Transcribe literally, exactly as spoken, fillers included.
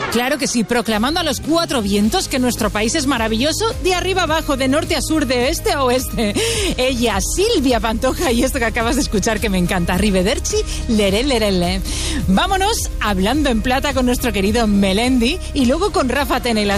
Claro que sí, proclamando a los cuatro vientos que nuestro país es maravilloso, de arriba abajo, de norte a sur, de este a oeste. Ella, Silvia Pantoja, y esto que acabas de escuchar que me encanta, Arrivederci, leré, lerele. Vámonos hablando en plata con nuestro querido Melendi y luego con Rafa Tenela.